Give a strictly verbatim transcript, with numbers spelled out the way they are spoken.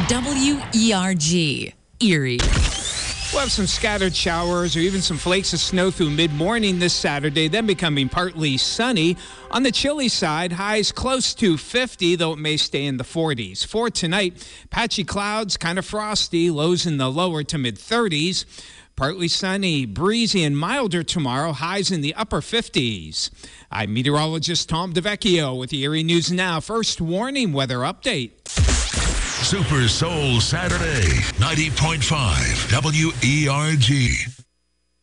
W E R G, Erie. We'll have some scattered showers or even some flakes of snow through mid-morning this Saturday, then becoming partly sunny. On the chilly side, highs close to fifty, though it may stay in the forties. For tonight, patchy clouds, kind of frosty, lows in the lower to mid-thirties. Partly sunny, breezy, and milder tomorrow, highs in the upper fifties. I'm meteorologist Tom DeVecchio with the Erie News Now First Warning Weather Update. Super Soul Saturday, ninety point five W E R G.